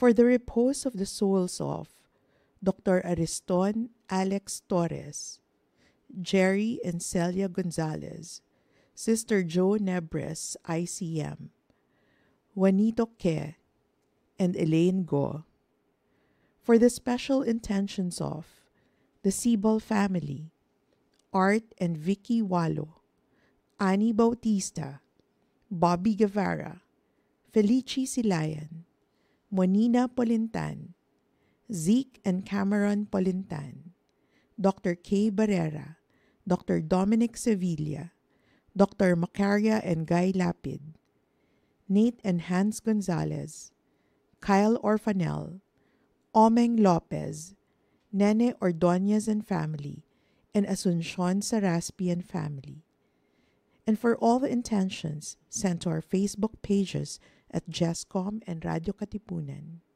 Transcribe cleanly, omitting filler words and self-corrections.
For the repose of the souls of Dr. Ariston Alex Torres, Jerry and Celia Gonzalez, Sister Joe Nebres, ICM, Juanito Ke, and Elaine Go. For the special intentions of the Sibol family, Art and Vicky Walo, Annie Bautista, Bobby Guevara, Felici Silayan, Monina Polintan, Zeke and Cameron Polintan, Dr. Kay Barrera, Dr. Dominic Sevilla, Dr. Macaria and Guy Lapid, Nate and Hans Gonzalez, Kyle Orfanel, Omeng Lopez, Nene Ordonez and family, and Asuncion Saraspi and family. And for all the intentions sent to our Facebook pages at JESCOM and Radio Katipunan.